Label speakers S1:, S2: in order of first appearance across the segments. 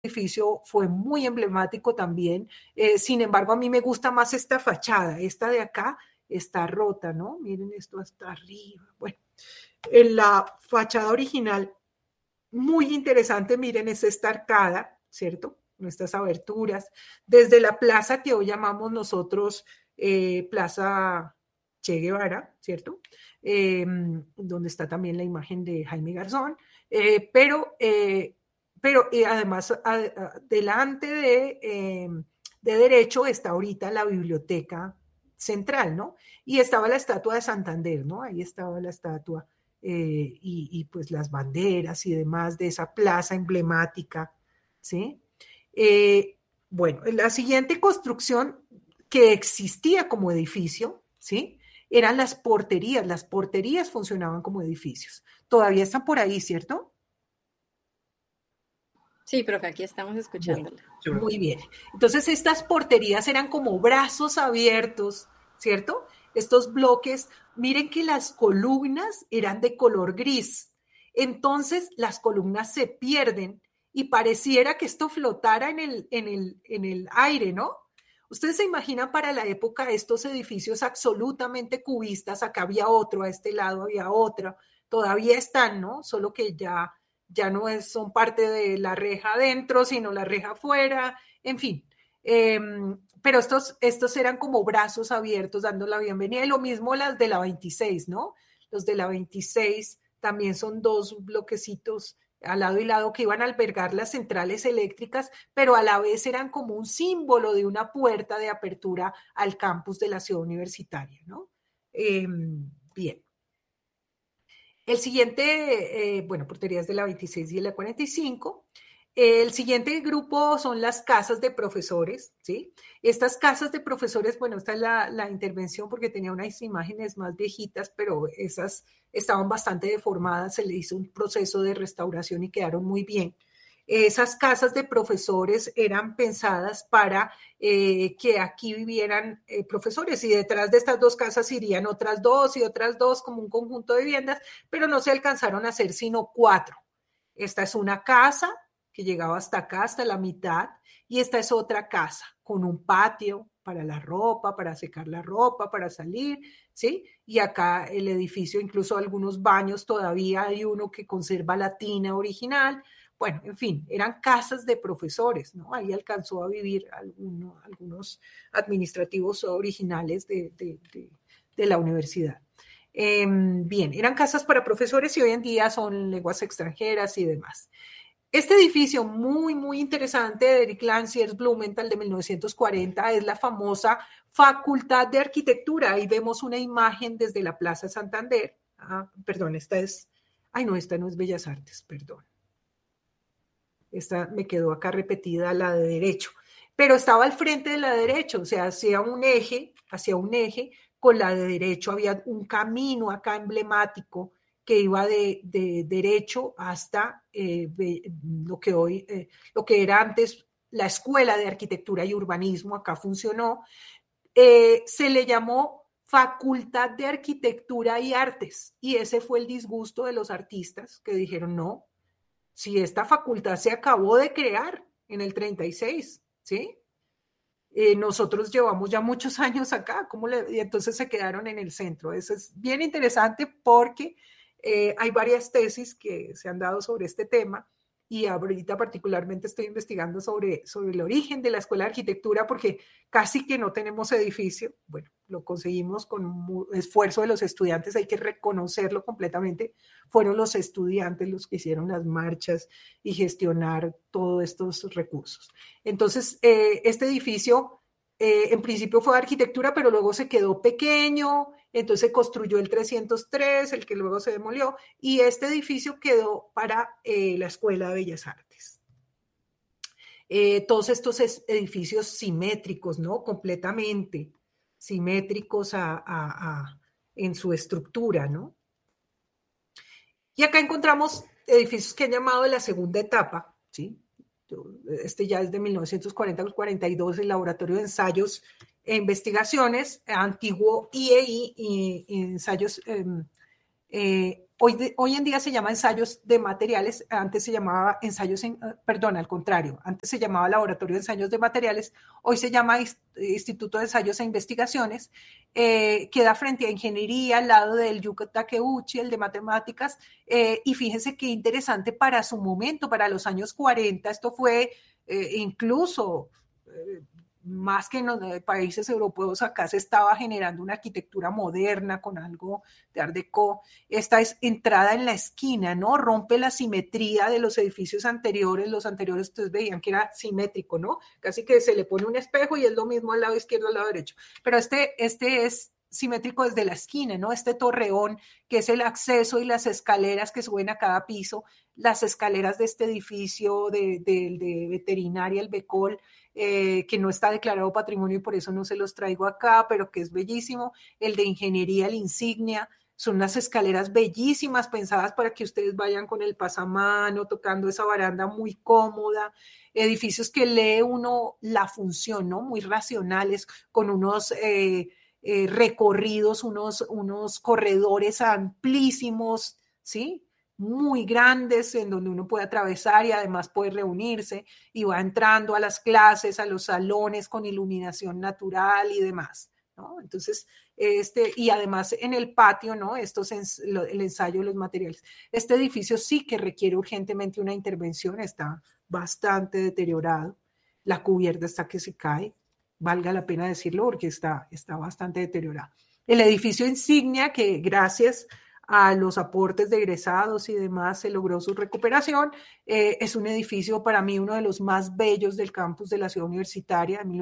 S1: edificio fue muy emblemático también. Sin embargo, a mí me gusta más esta fachada. Esta de acá está rota, ¿no? Miren esto hasta arriba. Bueno, en la fachada original, muy interesante, miren, es esta arcada, ¿cierto? Nuestras aberturas. Desde la plaza que hoy llamamos nosotros Plaza Che Guevara, ¿cierto? Donde está también la imagen de Jaime Garzón, pero además delante de derecho está ahorita la biblioteca central, ¿no? Y estaba la estatua de Santander, ¿no? Ahí estaba la estatua y pues las banderas y demás de esa plaza emblemática, ¿sí? Bueno, la siguiente construcción que existía como edificio, ¿sí? Eran las porterías funcionaban como edificios. Todavía están por ahí, ¿cierto?
S2: Sí, profe, aquí estamos escuchándola.
S1: Bueno, muy bien. Entonces, estas porterías eran como brazos abiertos, ¿cierto? Estos bloques, miren que las columnas eran de color gris. Entonces, las columnas se pierden y pareciera que esto flotara en el aire, ¿no? Ustedes se imaginan para la época estos edificios absolutamente cubistas, acá había otro, a este lado había otro, todavía están, ¿no? Solo que ya no son parte de la reja adentro, sino la reja afuera, en fin. Pero estos eran como brazos abiertos dando la bienvenida, y lo mismo las de la 26, ¿no? Los de la 26 también son dos bloquecitos al lado y lado que iban a albergar las centrales eléctricas, pero a la vez eran como un símbolo de una puerta de apertura al campus de la ciudad universitaria, ¿no? Bien. El siguiente, bueno, porterías de la 26 y de la 45. El siguiente grupo son las casas de profesores, ¿sí? Estas casas de profesores, bueno, esta es la intervención porque tenía unas imágenes más viejitas, pero esas estaban bastante deformadas, se le hizo un proceso de restauración y quedaron muy bien. Esas casas de profesores eran pensadas para que aquí vivieran profesores, y detrás de estas dos casas irían otras dos y otras dos como un conjunto de viviendas, pero no se alcanzaron a hacer sino 4. Esta es una casa que llegaba hasta acá, hasta la mitad, y esta es otra casa con un patio para la ropa, para secar la ropa, para salir, ¿sí? Y acá el edificio, incluso algunos baños, todavía hay uno que conserva la tina original. Bueno, en fin, eran casas de profesores, ¿no? Ahí alcanzó a vivir algunos administrativos originales de la universidad. Bien, eran casas para profesores y hoy en día son lenguas extranjeras y demás. Este edificio muy, muy interesante de Eric Lanciers Blumenthal de 1940 es la famosa Facultad de Arquitectura. Ahí vemos una imagen desde la Plaza Santander. Perdón, esta no es Bellas Artes, perdón. Esta me quedó acá repetida, la de derecho. Pero estaba al frente de la de derecho, o sea, hacia un eje, con la de derecho había un camino acá emblemático que iba de derecho hasta lo que era antes la Escuela de Arquitectura y Urbanismo, acá funcionó. Se le llamó Facultad de Arquitectura y Artes, y ese fue el disgusto de los artistas que dijeron no, si esta facultad se acabó de crear en el 36, ¿sí? Nosotros llevamos ya muchos años acá, y entonces se quedaron en el centro. Eso es bien interesante porque hay varias tesis que se han dado sobre este tema, y ahorita particularmente estoy investigando sobre el origen de la Escuela de Arquitectura, porque casi que no tenemos edificio. Bueno, lo conseguimos con esfuerzo de los estudiantes, hay que reconocerlo completamente. Fueron los estudiantes los que hicieron las marchas y gestionar todos estos recursos. Entonces, este edificio en principio fue de arquitectura, pero luego se quedó pequeño, entonces se construyó el 303, el que luego se demolió, y este edificio quedó para la Escuela de Bellas Artes. Todos estos edificios simétricos, ¿no? Completamente simétricos en su estructura, ¿no? Y acá encontramos edificios que han llamado de la segunda etapa, ¿sí? Este ya es de 1940 al 42, el Laboratorio de Ensayos e Investigaciones, antiguo IEI, y ensayos Hoy en día se llama ensayos de materiales, antes se llamaba al contrario, antes se llamaba Laboratorio de Ensayos de Materiales, hoy se llama Instituto de Ensayos e Investigaciones, queda frente a Ingeniería, al lado del Yuka Takeuchi, el de Matemáticas, y fíjense qué interesante para su momento, para los años 40, esto fue incluso más que en los países europeos, acá se estaba generando una arquitectura moderna con algo de Art Deco. Esta es entrada en la esquina, ¿no? Rompe la simetría de los edificios anteriores. Los anteriores ustedes veían que era simétrico, ¿no? Casi que se le pone un espejo y es lo mismo al lado izquierdo, al lado derecho. Pero este es simétrico desde la esquina, ¿no? Este torreón, que es el acceso y las escaleras que suben a cada piso, las escaleras de este edificio de veterinaria, el Becol, que no está declarado patrimonio y por eso no se los traigo acá, pero que es bellísimo, el de ingeniería, el Insignia, son unas escaleras bellísimas pensadas para que ustedes vayan con el pasamano, tocando esa baranda muy cómoda, edificios que lee uno la función, ¿no? Muy racionales, con unos recorridos, unos corredores amplísimos, ¿sí? Muy grandes en donde uno puede atravesar y además puede reunirse y va entrando a las clases, a los salones con iluminación natural y demás, ¿no? Entonces, y además en el patio, ¿no? El ensayo de los materiales. Este edificio sí que requiere urgentemente una intervención, está bastante deteriorado, la cubierta está que se cae, valga la pena decirlo porque está bastante deteriorado. El edificio Insignia, que gracias a los aportes de egresados y demás se logró su recuperación, es un edificio para mí uno de los más bellos del campus de la ciudad universitaria de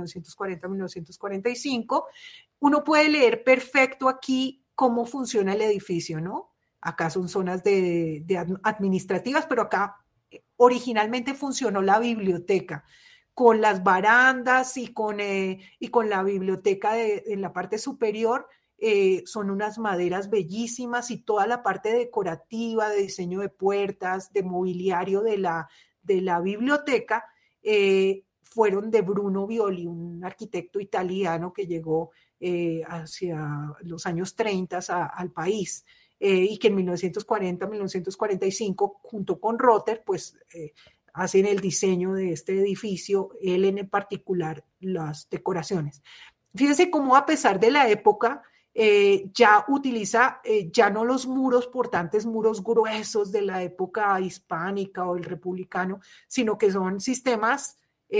S1: 1940-1945. Uno puede leer perfecto aquí cómo funciona el edificio, ¿no? Acá son zonas de administrativas, pero acá originalmente funcionó la biblioteca, con las barandas y con la biblioteca en la parte superior. Son unas maderas bellísimas y toda la parte decorativa, de diseño de puertas, de mobiliario de la biblioteca, fueron de Bruno Violi, un arquitecto italiano que llegó hacia los años 30 al país, y que en 1940-1945, junto con Rotter, pues hacen el diseño de este edificio, él en particular las decoraciones. Fíjense cómo a pesar de la época, ya utiliza ya no los muros portantes, muros gruesos de la época hispánica o el republicano, sino que son sistemas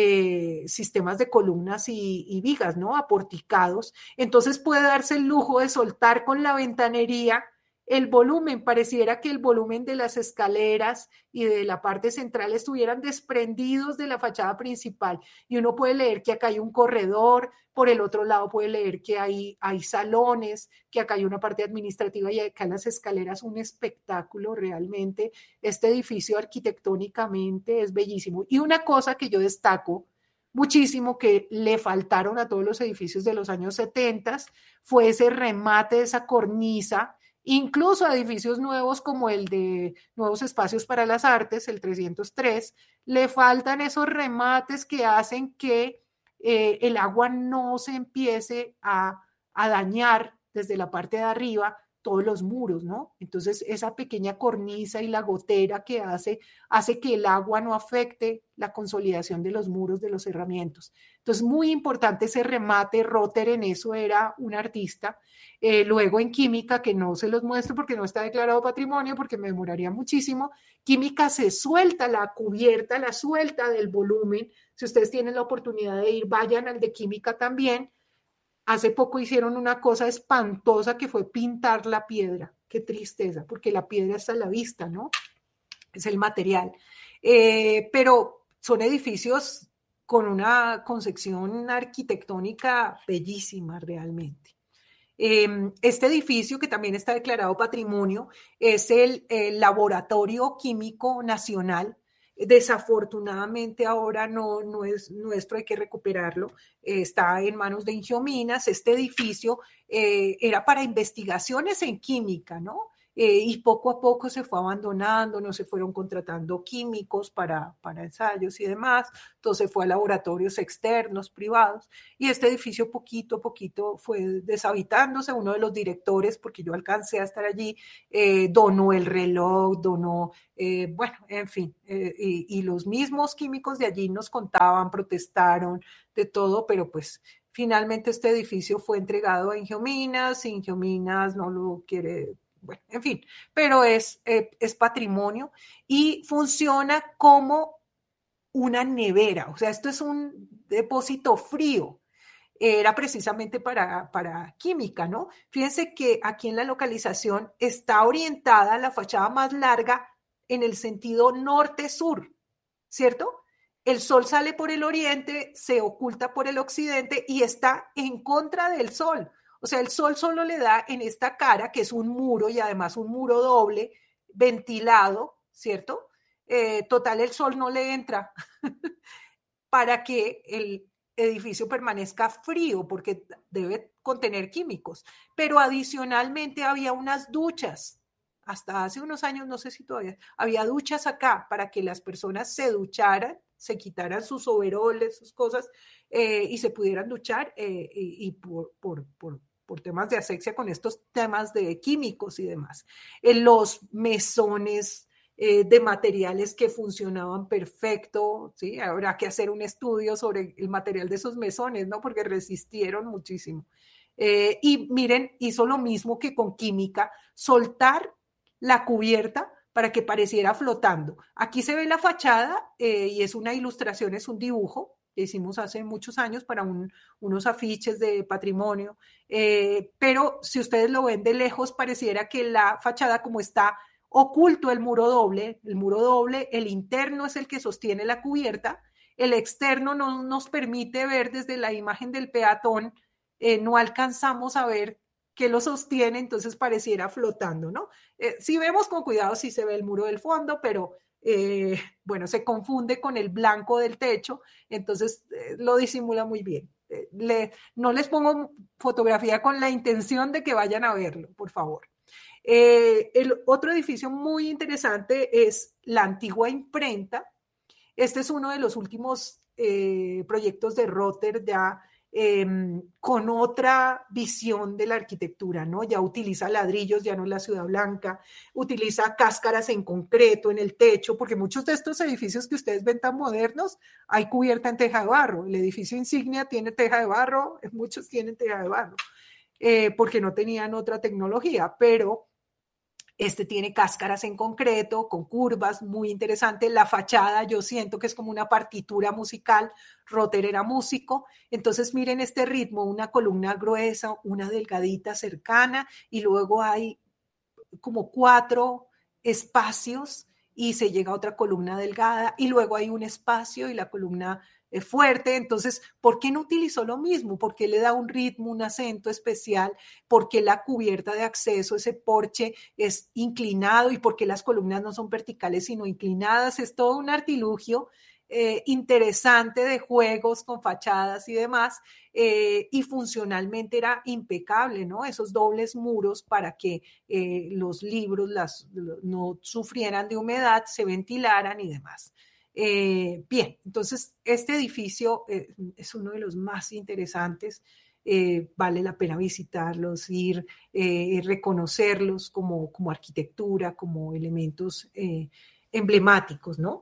S1: de columnas y vigas, ¿no? Aporticados. Entonces puede darse el lujo de soltar con la ventanería el volumen. Pareciera que el volumen de las escaleras y de la parte central estuvieran desprendidos de la fachada principal, y uno puede leer que acá hay un corredor, por el otro lado puede leer que hay salones, que acá hay una parte administrativa y acá las escaleras, un espectáculo realmente. Este edificio arquitectónicamente es bellísimo. Y una cosa que yo destaco muchísimo que le faltaron a todos los edificios de los años 70 fue ese remate, esa cornisa, incluso a edificios nuevos como el de Nuevos Espacios para las Artes, el 303, le faltan esos remates que hacen que el agua no se empiece a dañar desde la parte de arriba todos los muros, ¿no? Entonces esa pequeña cornisa y la gotera que hace que el agua no afecte la consolidación de los muros, de los cerramientos. Entonces muy importante ese remate. Rotter en eso era un artista. Luego en química, que no se los muestro porque no está declarado patrimonio, porque me demoraría muchísimo, química se suelta la cubierta, la suelta del volumen. Si ustedes tienen la oportunidad de ir, vayan al de química también. Hace poco hicieron una cosa espantosa que fue pintar la piedra. Qué tristeza, porque la piedra está a la vista, ¿no? Es el material. Pero son edificios con una concepción arquitectónica bellísima realmente. Este edificio, que también está declarado patrimonio, es el Laboratorio Químico Nacional. Desafortunadamente ahora no es nuestro, hay que recuperarlo, está en manos de Ingiominas. Este edificio era para investigaciones en química, ¿no? y poco a poco se fue abandonando, no se fueron contratando químicos para ensayos y demás, entonces fue a laboratorios externos, privados, y este edificio poquito a poquito fue deshabitándose. Uno de los directores, porque yo alcancé a estar allí, donó el reloj, donó, bueno, en fin, y los mismos químicos de allí nos contaban, protestaron, de todo, pero pues finalmente este edificio fue entregado a Ingeominas no lo quiere, bueno, en fin, pero es patrimonio y funciona como una nevera, o sea, esto es un depósito frío. Era precisamente para química, ¿no? Fíjense que aquí en la localización está orientada la fachada más larga en el sentido norte-sur, ¿cierto? El sol sale por el oriente, se oculta por el occidente y está en contra del sol. O sea, el sol solo le da en esta cara, que es un muro y además un muro doble, ventilado, ¿cierto? Total, el sol no le entra para que el edificio permanezca frío, porque debe contener químicos. Pero adicionalmente había unas duchas. Hasta hace unos años, no sé si todavía, había duchas acá para que las personas se ducharan, se quitaran sus overoles, sus cosas, y se pudieran duchar, y por temas de asepsia con estos temas de químicos y demás. Los mesones de materiales que funcionaban perfecto, ¿sí? Habrá que hacer un estudio sobre el material de esos mesones, ¿no? Porque resistieron muchísimo. Y miren, hizo lo mismo que con química, soltar la cubierta para que pareciera flotando. Aquí se ve la fachada, y es una ilustración, es un dibujo que hicimos hace muchos años para unos afiches de patrimonio, pero si ustedes lo ven de lejos, pareciera que la fachada, como está oculto el muro doble, el interno es el que sostiene la cubierta, el externo no nos permite ver desde la imagen del peatón, no alcanzamos a ver qué lo sostiene, entonces pareciera flotando, ¿no? Si vemos con cuidado, sí se ve el muro del fondo, pero bueno, se confunde con el blanco del techo, entonces lo disimula muy bien. No les pongo fotografía con la intención de que vayan a verlo, por favor. El otro edificio muy interesante es la antigua imprenta. Este es uno de los últimos proyectos de Rotter ya, con otra visión de la arquitectura, ¿no? Ya utiliza ladrillos, ya no es la Ciudad Blanca, utiliza cáscaras en concreto en el techo, porque muchos de estos edificios que ustedes ven tan modernos, hay cubierta en teja de barro. El edificio insignia tiene teja de barro, muchos tienen teja de barro, porque no tenían otra tecnología, pero este tiene cáscaras en concreto, con curvas, muy interesante. La fachada, yo siento que es como una partitura musical. Rotter era músico. Entonces, miren este ritmo, una columna gruesa, una delgadita cercana, y luego hay como 4 espacios y se llega a otra columna delgada, y luego hay un espacio y la columna fuerte. Entonces, ¿por qué no utilizó lo mismo? ¿Por qué le da un ritmo, un acento especial? ¿Por qué la cubierta de acceso, ese porche, es inclinado? ¿Y por qué las columnas no son verticales sino inclinadas? Es todo un artilugio interesante de juegos con fachadas y demás, y funcionalmente era impecable, ¿no? Esos dobles muros para que los libros no sufrieran de humedad, se ventilaran y demás. Bien, entonces este edificio es uno de los más interesantes. Vale la pena visitarlos, ir, reconocerlos como arquitectura, como elementos emblemáticos, ¿no?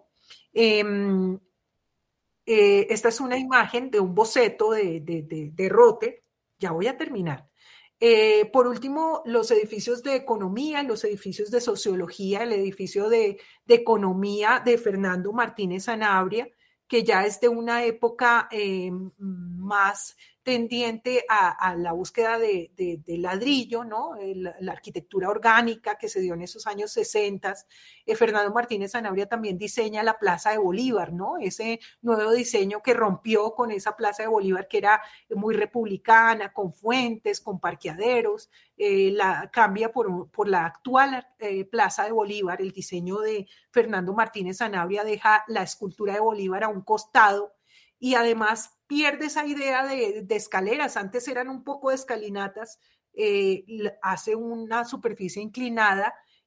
S1: Esta es una imagen de un boceto de Rotter. Ya voy a terminar. Por último, los edificios de economía, los edificios de sociología, el edificio de economía de Fernando Martínez Sanabria, que ya es de una época más tendiente a la búsqueda de ladrillo, ¿no? La arquitectura orgánica que se dio en esos años 60. Fernando Martínez Sanabria también diseña la Plaza de Bolívar, ¿no? Ese nuevo diseño que rompió con esa Plaza de Bolívar que era muy republicana, con fuentes, con parqueaderos, la cambia por la actual Plaza de Bolívar. El diseño de Fernando Martínez Sanabria deja la escultura de Bolívar a un costado y además pierde esa idea de escaleras. Antes eran un poco de escalinatas, hace una superficie inclinada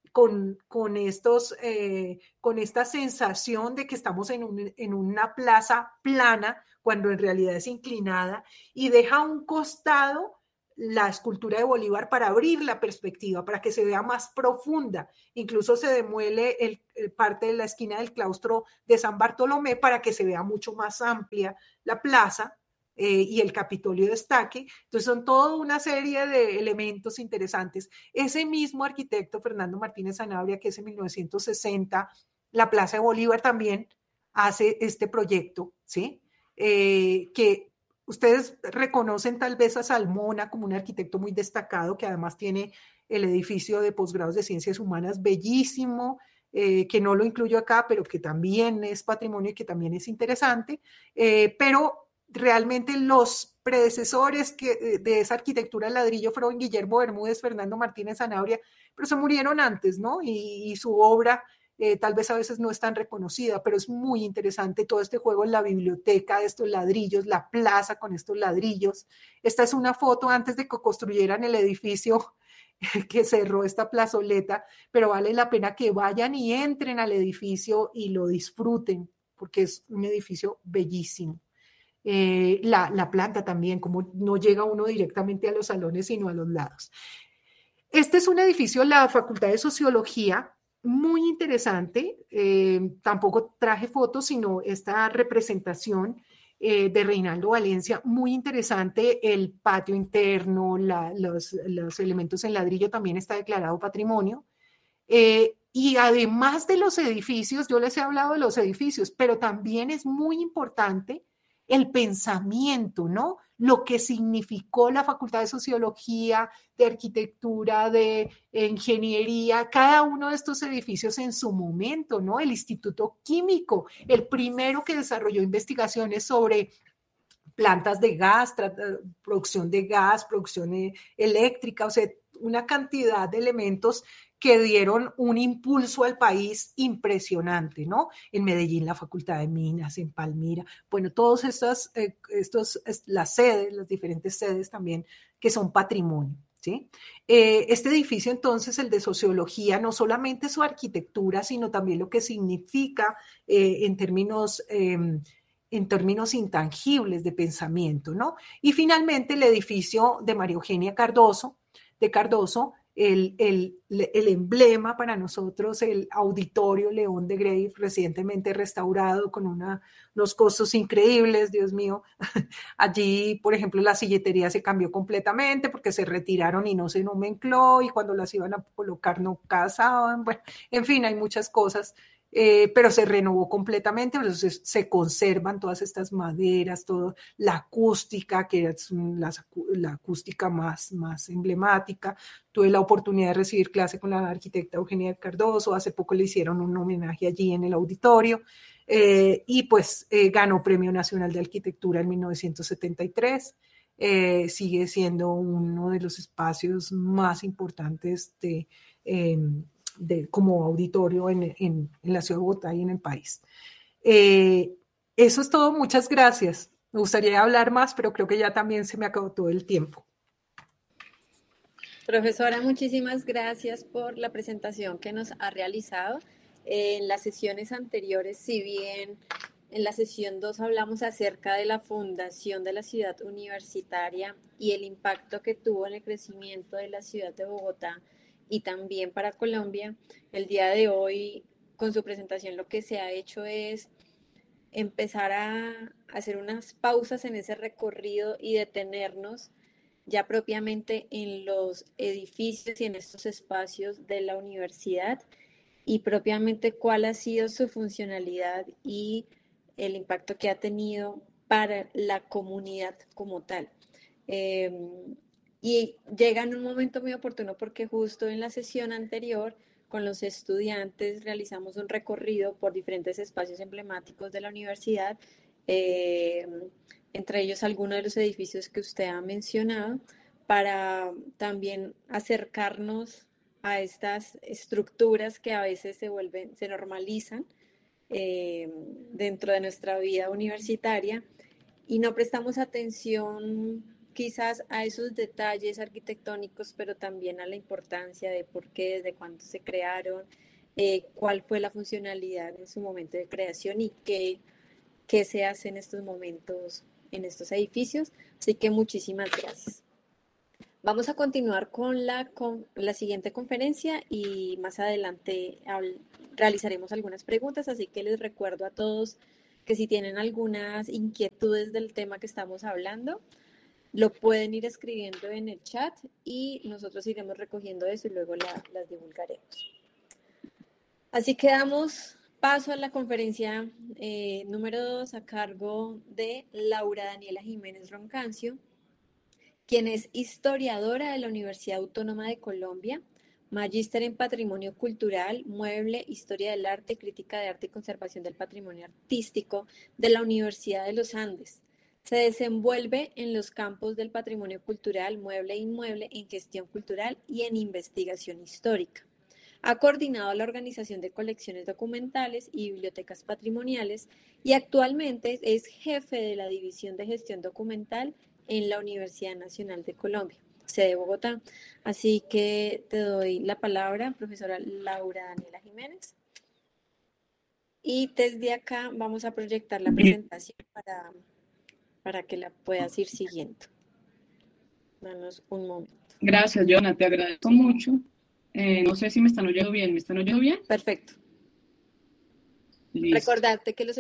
S1: con esta sensación de que estamos en una plaza plana, cuando en realidad es inclinada, y deja a un costado la escultura de Bolívar para abrir la perspectiva, para que se vea más profunda. Incluso se demuele parte de la esquina del claustro de San Bartolomé para que se vea mucho más amplia la plaza, y el Capitolio destaque. Entonces son toda una serie de elementos interesantes. Ese mismo arquitecto, Fernando Martínez Sanabria, que es en 1960, la Plaza de Bolívar también hace este proyecto, ¿sí? Que ustedes reconocen tal vez a Salmona como un arquitecto muy destacado, que además tiene el edificio de posgrados de ciencias humanas bellísimo, que no lo incluyo acá, pero que también es patrimonio y que también es interesante, pero realmente los predecesores de esa arquitectura de ladrillo fueron Guillermo Bermúdez, Fernando Martínez Sanabria, pero se murieron antes, ¿no? Y su obra tal vez a veces no es tan reconocida, pero es muy interesante todo este juego en la biblioteca de estos ladrillos, la plaza con estos ladrillos. Esta es una foto antes de que construyeran el edificio que cerró esta plazoleta, pero vale la pena que vayan y entren al edificio y lo disfruten, porque es un edificio bellísimo. La planta también, como no llega uno directamente a los salones, sino a los lados. Este es un edificio de la Facultad de Sociología, muy interesante. Tampoco traje fotos, sino esta representación de Reinaldo Valencia, muy interesante. El patio interno, los elementos en ladrillo también está declarado patrimonio. Y además de los edificios, yo les he hablado de los edificios, pero también es muy importante el pensamiento, ¿no? Lo que significó la Facultad de Sociología, de Arquitectura, de Ingeniería, cada uno de estos edificios en su momento, ¿no? El Instituto Químico, el primero que desarrolló investigaciones sobre plantas de gas, producción de gas, producción eléctrica, o sea, una cantidad de elementos que dieron un impulso al país impresionante, ¿no? En Medellín, la Facultad de Minas, en Palmira, bueno, todos las sedes, las diferentes sedes también que son patrimonio, ¿sí? Este edificio, entonces, el de Sociología, no solamente su arquitectura, sino también lo que significa en términos intangibles de pensamiento, ¿no? Y finalmente el edificio de María Eugenia Cardoso, el emblema para nosotros, el Auditorio León de Grey, recientemente restaurado con unos costos increíbles, Dios mío. Allí, por ejemplo, la silletería se cambió completamente porque se retiraron y no se nomencló, y cuando las iban a colocar no casaban. Bueno, en fin, hay muchas cosas. Pero se renovó completamente, entonces se conservan todas estas maderas, toda la acústica, que es la acústica más emblemática. Tuve la oportunidad de recibir clase con la arquitecta Eugenia Cardoso, hace poco le hicieron un homenaje allí en el auditorio, y pues ganó Premio Nacional de Arquitectura en 1973. Sigue siendo uno de los espacios más importantes como auditorio en la ciudad de Bogotá y en el país. Eso es todo, muchas gracias. Me gustaría hablar más, pero creo que ya también se me acabó todo el tiempo.
S2: Profesora, muchísimas gracias por la presentación que nos ha realizado. En las sesiones anteriores, si bien en la sesión 2 hablamos acerca de la fundación de la ciudad universitaria y el impacto que tuvo en el crecimiento de la ciudad de Bogotá y también para Colombia, el día de hoy, con su presentación, lo que se ha hecho es empezar a hacer unas pausas en ese recorrido y detenernos ya propiamente en los edificios y en estos espacios de la universidad y propiamente cuál ha sido su funcionalidad y el impacto que ha tenido para la comunidad como tal. Y llega en un momento muy oportuno porque justo en la sesión anterior con los estudiantes realizamos un recorrido por diferentes espacios emblemáticos de la universidad, entre ellos algunos de los edificios que usted ha mencionado, para también acercarnos a estas estructuras que a veces se normalizan dentro de nuestra vida universitaria y no prestamos atención quizás a esos detalles arquitectónicos, pero también a la importancia de por qué, desde cuándo se crearon, cuál fue la funcionalidad en su momento de creación y qué se hace en estos momentos en estos edificios. Así que muchísimas gracias. Vamos a continuar con la siguiente conferencia y más adelante realizaremos algunas preguntas, así que les recuerdo a todos que si tienen algunas inquietudes del tema que estamos hablando, lo pueden ir escribiendo en el chat y nosotros iremos recogiendo eso y luego las divulgaremos. Así que damos paso a la conferencia número 2 a cargo de Laura Daniela Jiménez Roncancio, quien es historiadora de la Universidad Autónoma de Colombia, magíster en Patrimonio Cultural, Mueble, Historia del Arte, Crítica de Arte y Conservación del Patrimonio Artístico de la Universidad de los Andes. Se desenvuelve en los campos del patrimonio cultural, mueble e inmueble, en gestión cultural y en investigación histórica. Ha coordinado la organización de colecciones documentales y bibliotecas patrimoniales y actualmente es jefe de la División de Gestión Documental en la Universidad Nacional de Colombia, sede de Bogotá. Así que te doy la palabra, profesora Laura Daniela Jiménez. Y desde acá vamos a proyectar la presentación para que la puedas ir siguiendo. Danos un momento.
S3: Gracias, Joana, te agradezco mucho. No sé si me están oyendo bien. ¿Me están oyendo bien?
S2: Perfecto.
S3: Listo.
S2: Recordarte que los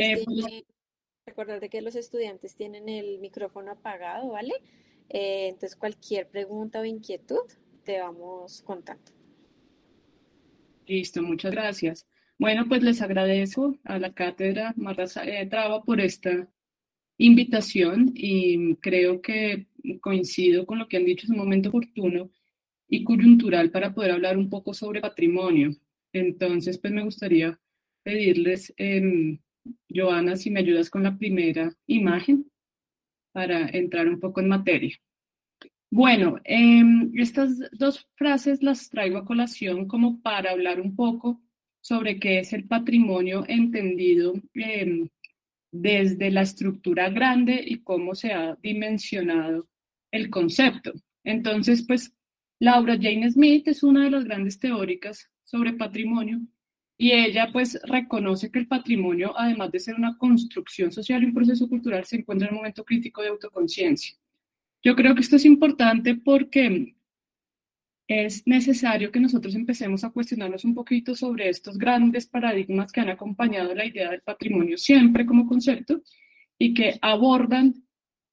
S2: estudiantes tienen el micrófono apagado, ¿vale? Entonces, cualquier pregunta o inquietud te vamos contando.
S3: Listo, muchas gracias. Bueno, pues les agradezco a la cátedra Marta Traba por esta invitación y creo que coincido con lo que han dicho, es un momento oportuno y coyuntural para poder hablar un poco sobre patrimonio. Entonces, pues me gustaría pedirles, Joana, si me ayudas con la primera imagen para entrar un poco en materia. Bueno, estas dos frases las traigo a colación como para hablar un poco sobre qué es el patrimonio entendido desde la estructura grande y cómo se ha dimensionado el concepto. Entonces, pues, Laura Jane Smith es una de las grandes teóricas sobre patrimonio y ella, pues, reconoce que el patrimonio, además de ser una construcción social y un proceso cultural, se encuentra en un momento crítico de autoconciencia. Yo creo que esto es importante porque es necesario que nosotros empecemos a cuestionarnos un poquito sobre estos grandes paradigmas que han acompañado la idea del patrimonio siempre como concepto y que abordan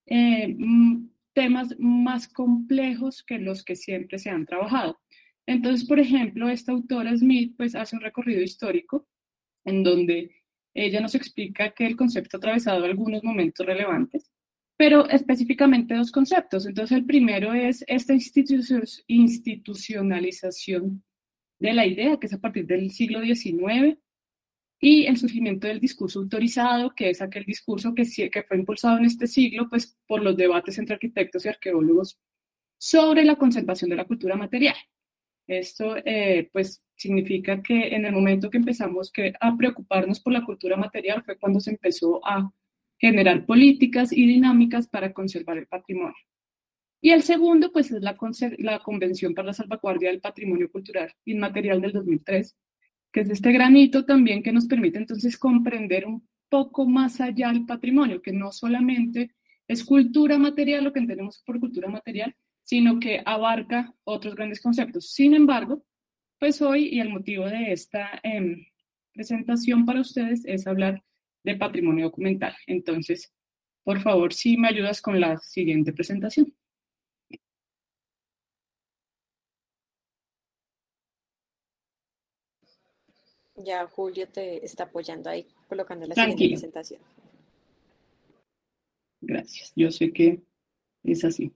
S3: temas más complejos que los que siempre se han trabajado. Entonces, por ejemplo, esta autora Smith pues hace un recorrido histórico en donde ella nos explica que el concepto ha atravesado algunos momentos relevantes, pero específicamente dos conceptos. Entonces, el primero es esta institucionalización de la idea, que es a partir del siglo XIX, y el surgimiento del discurso autorizado, que es aquel discurso que fue impulsado en este siglo pues, por los debates entre arquitectos y arqueólogos sobre la conservación de la cultura material. Esto pues, significa que en el momento que empezamos a preocuparnos por la cultura material fue cuando se empezó a generar políticas y dinámicas para conservar el patrimonio. Y el segundo, pues, es la Convención para la Salvaguardia del Patrimonio Cultural Inmaterial del 2003, que es este granito también que nos permite entonces comprender un poco más allá el patrimonio, que no solamente es cultura material, lo que entendemos por cultura material, sino que abarca otros grandes conceptos. Sin embargo, pues hoy, y el motivo de esta presentación para ustedes es hablar de patrimonio documental. Entonces, por favor, si me ayudas con la siguiente presentación.
S2: Ya Julio te está apoyando ahí, colocando la siguiente presentación.
S3: Gracias, yo sé que es así.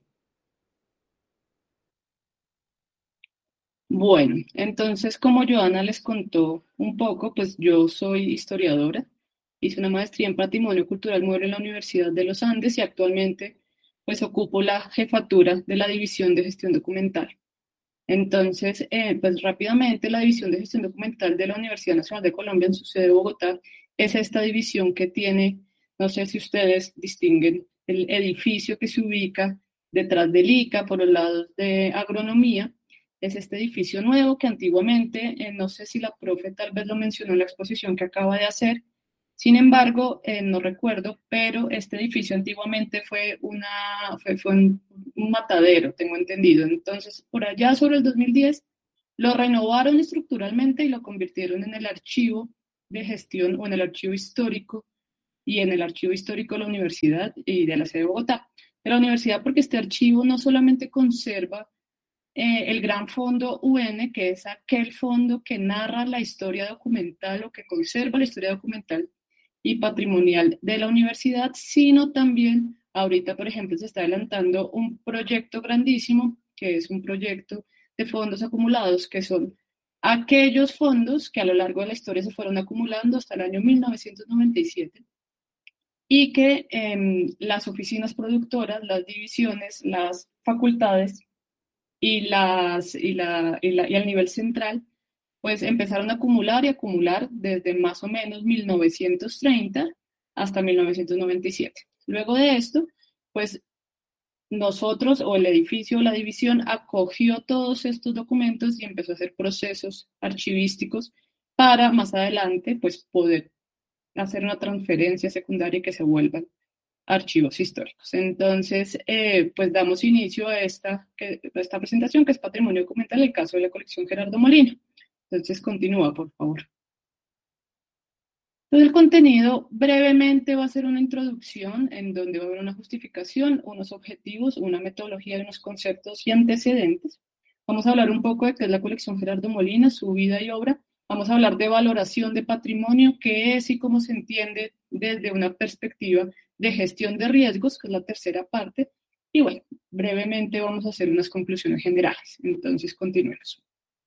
S3: Bueno, entonces, como Joana les contó un poco, pues yo soy historiadora. Hice una maestría en Patrimonio Cultural Mueble en la Universidad de los Andes y actualmente pues ocupo la jefatura de la División de Gestión Documental. Entonces, pues rápidamente la División de Gestión Documental de la Universidad Nacional de Colombia en su sede de Bogotá es esta división que tiene, no sé si ustedes distinguen, el edificio que se ubica detrás del ICA, por los lados de agronomía, es este edificio nuevo que antiguamente, no sé si la profe tal vez lo mencionó en la exposición que acaba de hacer, sin embargo, no recuerdo, pero este edificio antiguamente fue un matadero, tengo entendido. Entonces, por allá sobre el 2010, lo renovaron estructuralmente y lo convirtieron en el archivo de gestión o en el archivo histórico y en el archivo histórico de la universidad y de la sede de Bogotá. De la universidad porque este archivo no solamente conserva el Gran Fondo UN, que es aquel fondo que narra la historia documental o que conserva la historia documental y patrimonial de la universidad, sino también ahorita, por ejemplo, se está adelantando un proyecto grandísimo, que es un proyecto de fondos acumulados, que son aquellos fondos que a lo largo de la historia se fueron acumulando hasta el año 1997 y que las oficinas productoras, las divisiones, las facultades y al nivel central, pues empezaron a acumular y acumular desde más o menos 1930 hasta 1997. Luego de esto, pues nosotros o el edificio o la división acogió todos estos documentos y empezó a hacer procesos archivísticos para más adelante pues poder hacer una transferencia secundaria y que se vuelvan archivos históricos. Entonces, pues damos inicio a esta presentación que es Patrimonio Documental, el caso de la colección Gerardo Molina. Entonces, continúa, por favor. Entonces, el contenido brevemente va a ser una introducción en donde va a haber una justificación, unos objetivos, una metodología y unos conceptos y antecedentes. Vamos a hablar un poco de qué es la colección Gerardo Molina, su vida y obra. Vamos a hablar de valoración de patrimonio, qué es y cómo se entiende desde una perspectiva de gestión de riesgos, que es la tercera parte. Y bueno, brevemente vamos a hacer unas conclusiones generales. Entonces, continuemos.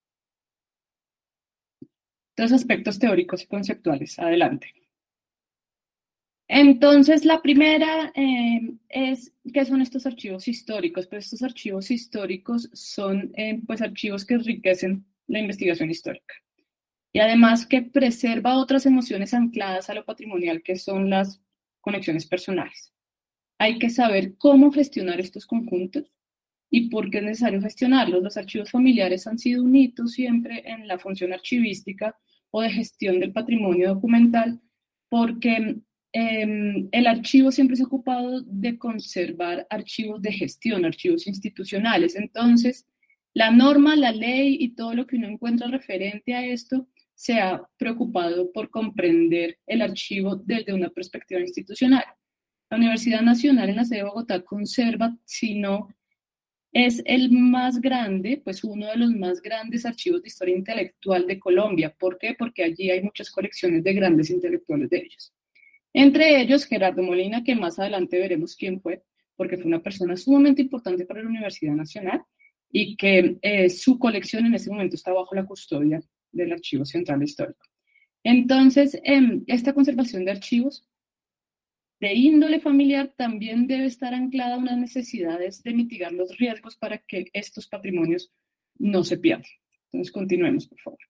S3: Dos aspectos teóricos y conceptuales. Adelante. Entonces, la primera es, ¿qué son estos archivos históricos? Pues estos archivos históricos son pues archivos que enriquecen la investigación histórica. Y además que preserva otras emociones ancladas a lo patrimonial, que son las conexiones personales. Hay que saber cómo gestionar estos conjuntos y por qué es necesario gestionarlos. Los archivos familiares han sido un hito siempre en la función archivística o de gestión del patrimonio documental, porque el archivo siempre se ha ocupado de conservar archivos de gestión, archivos institucionales. Entonces, la norma, la ley y todo lo que uno encuentra referente a esto se ha preocupado por comprender el archivo desde una perspectiva institucional. La Universidad Nacional en la sede de Bogotá conserva, si no es el más grande, pues uno de los más grandes archivos de historia intelectual de Colombia. ¿Por qué? Porque allí hay muchas colecciones de grandes intelectuales de ellos. Entre ellos, Gerardo Molina, que más adelante veremos quién fue, porque fue una persona sumamente importante para la Universidad Nacional y que su colección en ese momento está bajo la custodia del Archivo Central Histórico. Entonces, esta conservación de archivos de índole familiar también debe estar anclada a unas necesidades de mitigar los riesgos para que estos patrimonios no se pierdan. Entonces, continuemos, por favor.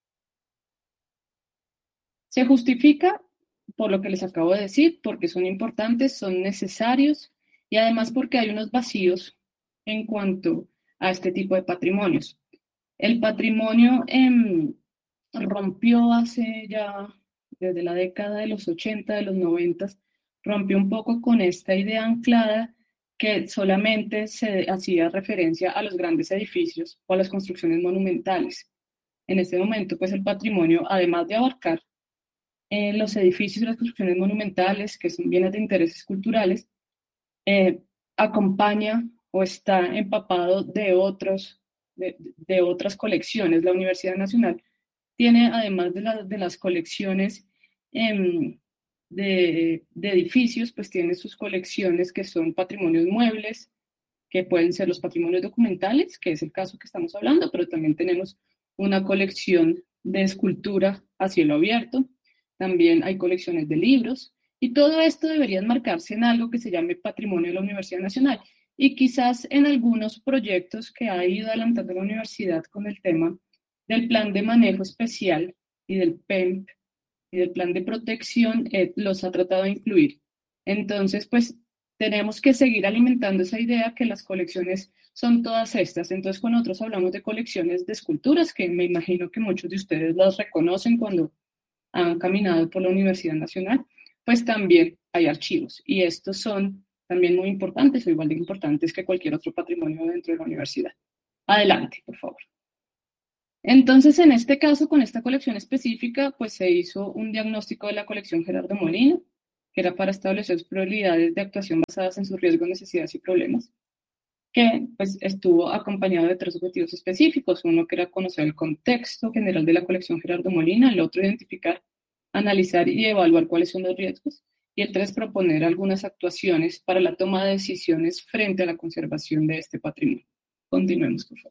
S3: Se justifica por lo que les acabo de decir, porque son importantes, son necesarios y además porque hay unos vacíos en cuanto a este tipo de patrimonios. El patrimonio rompió hace ya, desde la década de los 80, de los 90, rompió un poco con esta idea anclada que solamente se hacía referencia a los grandes edificios o a las construcciones monumentales. En este momento, pues el patrimonio, además de abarcar los edificios y las construcciones monumentales, que son bienes de intereses culturales, acompaña o está empapado de otras colecciones. La Universidad Nacional tiene, además de las colecciones de edificios, pues tiene sus colecciones que son patrimonios muebles, que pueden ser los patrimonios documentales, que es el caso que estamos hablando, pero también tenemos una colección de escultura a cielo abierto, también hay colecciones de libros, y todo esto debería enmarcarse en algo que se llame Patrimonio de la Universidad Nacional, y quizás en algunos proyectos que ha ido adelantando la universidad con el tema del plan de manejo especial y del PEMP y del plan de protección, los ha tratado de incluir. Entonces, pues tenemos que seguir alimentando esa idea que las colecciones son todas estas. Entonces, cuando nosotros hablamos de colecciones de esculturas, que me imagino que muchos de ustedes las reconocen cuando han caminado por la Universidad Nacional, pues también hay archivos. Y estos son también muy importantes o igual de importantes que cualquier otro patrimonio dentro de la universidad. Adelante, por favor. Entonces, en este caso, con esta colección específica, pues se hizo un diagnóstico de la colección Gerardo Molina, que era para establecer prioridades de actuación basadas en sus riesgos, necesidades y problemas, que pues estuvo acompañado de 3 objetivos específicos. Uno que era conocer el contexto general de la colección Gerardo Molina, el otro identificar, analizar y evaluar cuáles son los riesgos, y el 3 proponer algunas actuaciones para la toma de decisiones frente a la conservación de este patrimonio. Continuemos, por favor.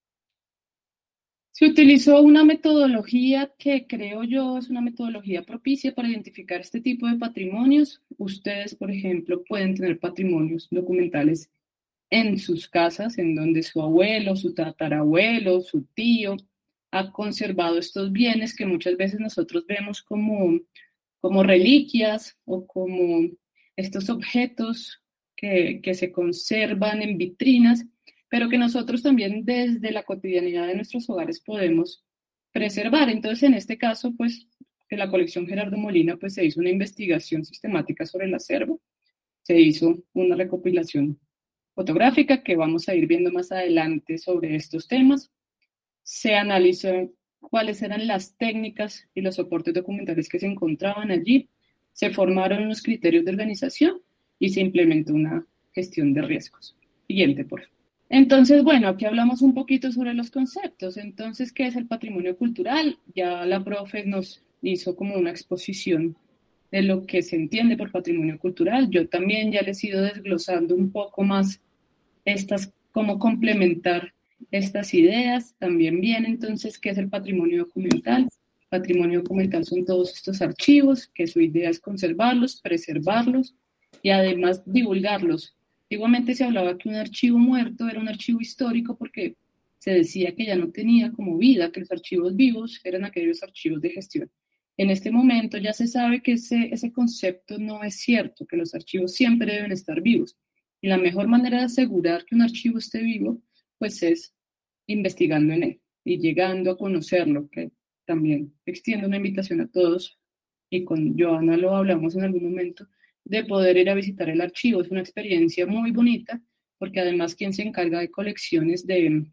S3: Se utilizó una metodología que creo yo es una metodología propicia para identificar este tipo de patrimonios. Ustedes, por ejemplo, pueden tener patrimonios documentales en sus casas, en donde su abuelo, su tatarabuelo, su tío ha conservado estos bienes que muchas veces nosotros vemos como reliquias o como estos objetos que se conservan en vitrinas, pero que nosotros también desde la cotidianidad de nuestros hogares podemos preservar. Entonces, en este caso, pues, de la colección Gerardo Molina, pues se hizo una investigación sistemática sobre el acervo, se hizo una recopilación fotográfica que vamos a ir viendo más adelante sobre estos temas. Se analizó cuáles eran las técnicas y los soportes documentales que se encontraban allí, se formaron unos criterios de organización y se implementó una gestión de riesgos. Siguiente, por favor. Entonces, bueno, aquí hablamos un poquito sobre los conceptos. Entonces, ¿qué es el patrimonio cultural? Ya la profe nos hizo como una exposición de lo que se entiende por patrimonio cultural. Yo también ya les he ido desglosando un poco más cómo complementar estas ideas. También bien, entonces, ¿qué es el patrimonio documental? Patrimonio documental son todos estos archivos, que su idea es conservarlos, preservarlos y además divulgarlos. Antiguamente se hablaba que un archivo muerto era un archivo histórico porque se decía que ya no tenía como vida, que los archivos vivos eran aquellos archivos de gestión. En este momento ya se sabe que ese concepto no es cierto, que los archivos siempre deben estar vivos. Y la mejor manera de asegurar que un archivo esté vivo, pues es investigando en él y llegando a conocerlo, que también extiendo una invitación a todos, y con Joana lo hablamos en algún momento, de poder ir a visitar el archivo. Es una experiencia muy bonita, porque además quien se encarga de colecciones, de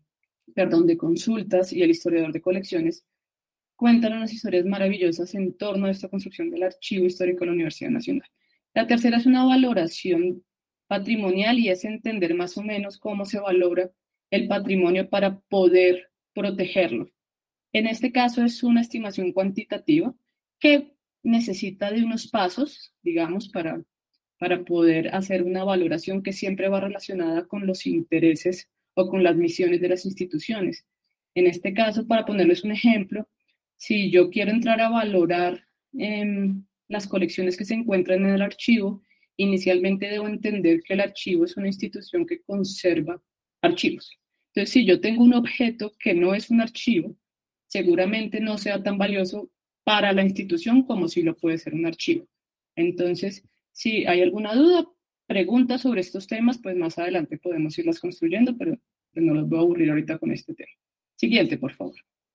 S3: consultas y el historiador de colecciones, cuentan unas historias maravillosas en torno a esta construcción del archivo histórico de la Universidad Nacional. La tercera es una valoración patrimonial y es entender más o menos cómo se valora el patrimonio para poder protegerlo. En este caso es una estimación cuantitativa que necesita de unos pasos, digamos, para poder hacer una valoración que siempre va relacionada con los intereses o con las misiones de las instituciones. En este caso, para ponerles un ejemplo, si yo quiero entrar a valorar las colecciones que se encuentran en el archivo, inicialmente debo entender que el archivo es una institución que conserva archivos. Entonces, si yo tengo un objeto que no es un archivo, seguramente no sea tan valioso para la institución como si lo puede ser un archivo. Entonces, si hay alguna duda, pregunta sobre estos temas, pues más adelante podemos irlas construyendo, pero no los voy a aburrir ahorita con este tema. Siguiente, por favor.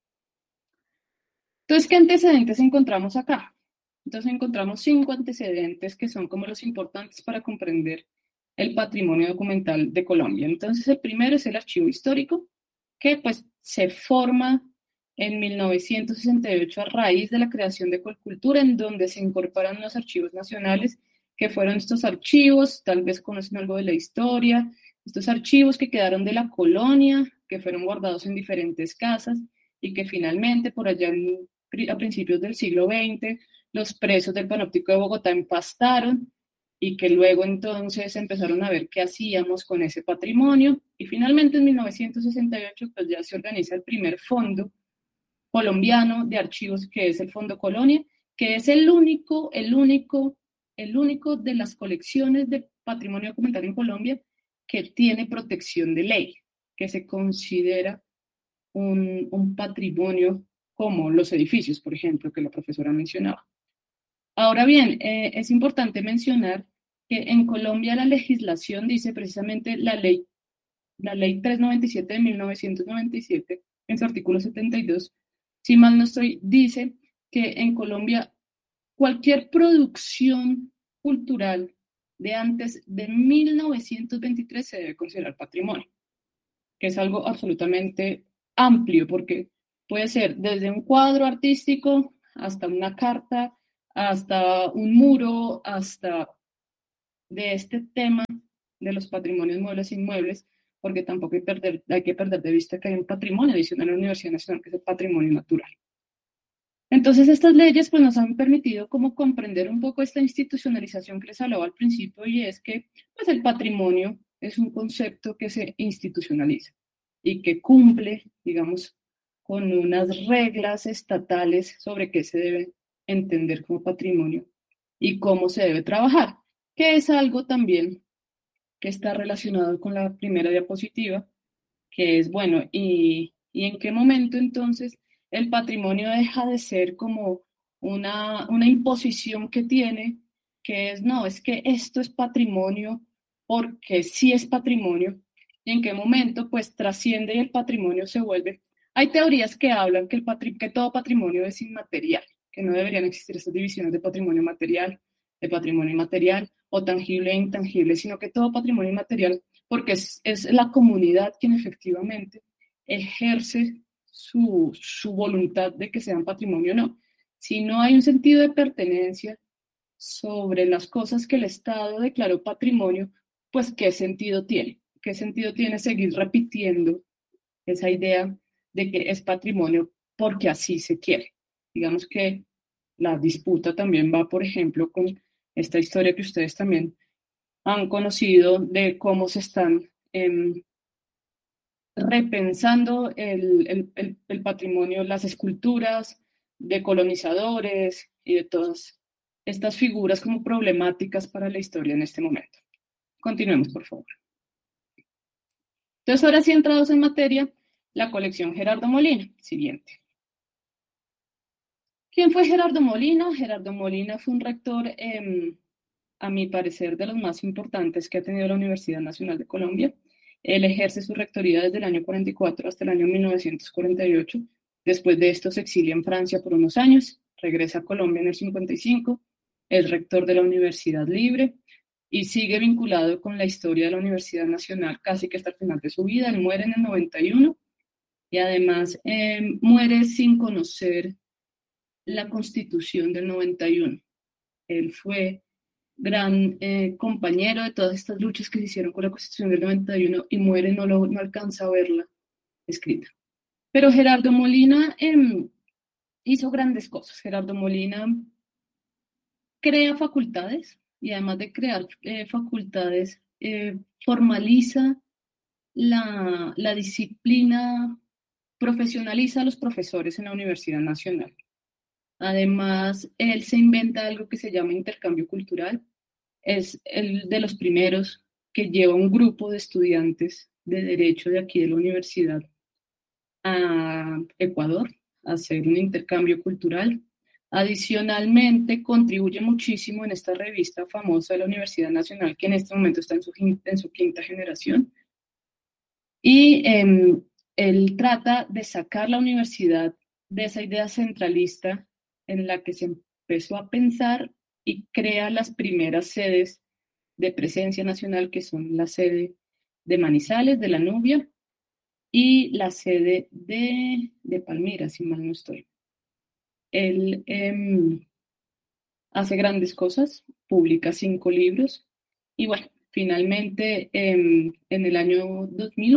S3: Entonces, ¿qué antecedentes encontramos acá? Entonces encontramos 5 antecedentes que son como los importantes para comprender el patrimonio documental de Colombia. Entonces, el primero es el archivo histórico, que pues se forma en 1968 a raíz de la creación de Colcultura, en donde se incorporan los archivos nacionales, que fueron estos archivos, tal vez conocen algo de la historia, estos archivos que quedaron de la colonia, que fueron guardados en diferentes casas y que finalmente por allá a principios del siglo XX los presos del Panóptico de Bogotá empastaron y que luego entonces empezaron a ver qué hacíamos con ese patrimonio y finalmente en 1968 pues ya se organiza el primer fondo colombiano de archivos, que es el Fondo Colonia, que es el único de las colecciones de patrimonio documental en Colombia que tiene protección de ley, que se considera un patrimonio como los edificios, por ejemplo, que la profesora mencionaba. Ahora bien, es importante mencionar que en Colombia la legislación dice precisamente la ley 397 de 1997, en su artículo 72, si mal no estoy, dice que en Colombia cualquier producción cultural de antes de 1923 se debe considerar patrimonio, que es algo absolutamente amplio, porque puede ser desde un cuadro artístico hasta una carta, hasta un muro, hasta de este tema de los patrimonios muebles e inmuebles, porque tampoco hay que perder de vista que hay un patrimonio adicional en la Universidad Nacional, que es el patrimonio natural. Entonces, estas leyes pues, nos han permitido como comprender un poco esta institucionalización que les hablaba al principio, y es que pues, el patrimonio es un concepto que se institucionaliza y que cumple, digamos, con unas reglas estatales sobre qué se debe entender como patrimonio y cómo se debe trabajar, que es algo también que está relacionado con la primera diapositiva, que es, bueno, ¿y en qué momento entonces el patrimonio deja de ser como una imposición que tiene, que es, no, es que esto es patrimonio porque sí es patrimonio, y en qué momento pues trasciende y el patrimonio se vuelve? Hay teorías que hablan que todo patrimonio es inmaterial, que no deberían existir estas divisiones de patrimonio material, de patrimonio inmaterial, o tangible e intangible, sino que todo patrimonio inmaterial, porque es la comunidad quien efectivamente ejerce su voluntad de que sean patrimonio o no. Si no hay un sentido de pertenencia sobre las cosas que el Estado declaró patrimonio, pues ¿qué sentido tiene? ¿Qué sentido tiene seguir repitiendo esa idea de que es patrimonio porque así se quiere? Digamos que la disputa también va, por ejemplo, con esta historia que ustedes también han conocido de cómo se están repensando el patrimonio, las esculturas de colonizadores y de todas estas figuras como problemáticas para la historia en este momento. Continuemos, por favor. Entonces, ahora sí entrados en materia, la colección Gerardo Molina. Siguiente. ¿Quién fue Gerardo Molina? Gerardo Molina fue un rector, a mi parecer, de los más importantes que ha tenido la Universidad Nacional de Colombia. Él ejerce su rectoría desde el año 44 hasta el año 1948. Después de esto se exilia en Francia por unos años, regresa a Colombia en el 55, es rector de la Universidad Libre y sigue vinculado con la historia de la Universidad Nacional casi que hasta el final de su vida. Él muere en el 91 y además muere sin conocer la Constitución del 91. Él fue gran compañero de todas estas luchas que se hicieron con la Constitución del 91 y muere, no alcanza a verla escrita. Pero Gerardo Molina hizo grandes cosas. Gerardo Molina crea facultades y además de crear facultades, formaliza la disciplina, profesionaliza a los profesores en la Universidad Nacional. Además, él se inventa algo que se llama intercambio cultural. Es el de los primeros que lleva un grupo de estudiantes de Derecho de aquí de la universidad a Ecuador a hacer un intercambio cultural. Adicionalmente, contribuye muchísimo en esta revista famosa de la Universidad Nacional, que en este momento está en su quinta generación. Y él trata de sacar la universidad de esa idea centralista en la que se empezó a pensar y crea las primeras sedes de presencia nacional, que son la sede de Manizales, de la Nubia, y la sede de Palmira, si mal no estoy. Él hace grandes cosas, publica 5 libros, y bueno, finalmente en el año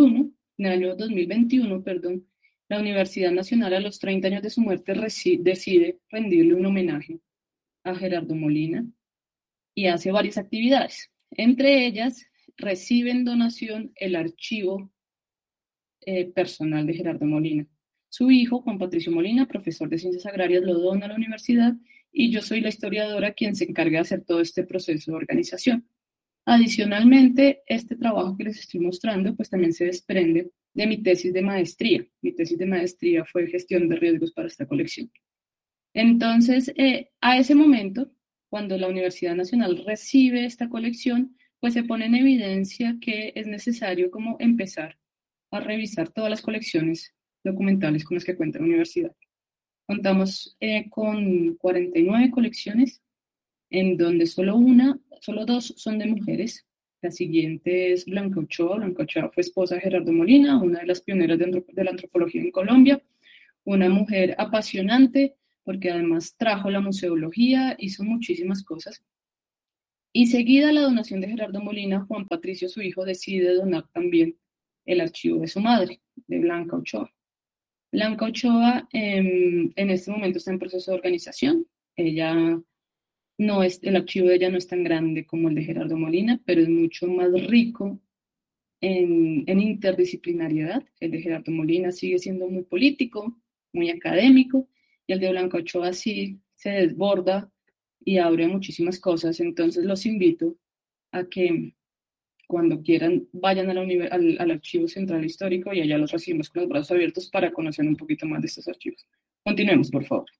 S3: 2021, perdón, la Universidad Nacional, a los 30 años de su muerte, decide rendirle un homenaje a Gerardo Molina y hace varias actividades. Entre ellas, recibe en donación el archivo personal de Gerardo Molina. Su hijo, Juan Patricio Molina, profesor de Ciencias Agrarias, lo dona a la universidad y yo soy la historiadora quien se encarga de hacer todo este proceso de organización. Adicionalmente, este trabajo que les estoy mostrando, pues también se desprende de mi tesis de maestría. Mi tesis de maestría fue gestión de riesgos para esta colección. Entonces, a ese momento, cuando la Universidad Nacional recibe esta colección, pues se pone en evidencia que es necesario como empezar a revisar todas las colecciones documentales con las que cuenta la universidad. Contamos con 49 colecciones, en donde solo dos son de mujeres. La siguiente es Blanca Ochoa. Blanca Ochoa fue esposa de Gerardo Molina, una de las pioneras de la antropología en Colombia, una mujer apasionante, porque además trajo la museología, hizo muchísimas cosas. Y seguida la donación de Gerardo Molina, Juan Patricio, su hijo, decide donar también el archivo de su madre, de Blanca Ochoa. Blanca Ochoa en este momento está en proceso de organización. Ella no es, el archivo de ella no es tan grande como el de Gerardo Molina, pero es mucho más rico en interdisciplinariedad. El de Gerardo Molina sigue siendo muy político, muy académico, y el de Blanca Ochoa sí se desborda y abre muchísimas cosas. Entonces los invito a que cuando quieran vayan al Archivo Central Histórico y allá los recibimos con los brazos abiertos para conocer un poquito más de estos archivos. Continuemos, por favor.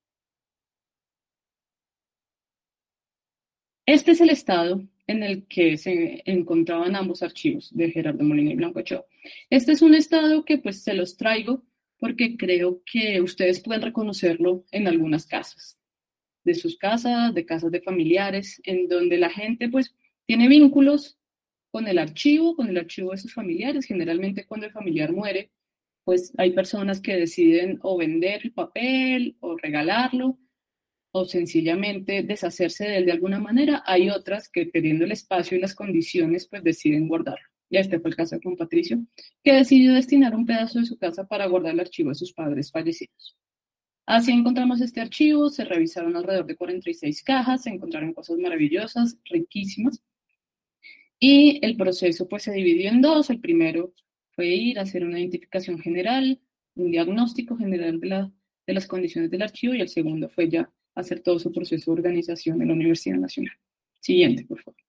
S3: Este es el estado en el que se encontraban ambos archivos de Gerardo Molina y Blanca Ochoa. Este es un estado que pues se los traigo porque creo que ustedes pueden reconocerlo en algunas casas, de sus casas, de casas de familiares, en donde la gente pues tiene vínculos con el archivo de sus familiares. Generalmente cuando el familiar muere, pues hay personas que deciden o vender el papel o regalarlo o sencillamente deshacerse de él de alguna manera. Hay otras que teniendo el espacio y las condiciones, pues deciden guardarlo. Y este fue el caso de Juan Patricio, que decidió destinar un pedazo de su casa para guardar el archivo de sus padres fallecidos. Así encontramos este archivo, se revisaron alrededor de 46 cajas, se encontraron cosas maravillosas, riquísimas, y el proceso pues se dividió en dos. El primero fue ir a hacer una identificación general, un diagnóstico general de las condiciones del archivo, y el segundo fue ya hacer todo su proceso de organización en la Universidad Nacional. Siguiente, por favor.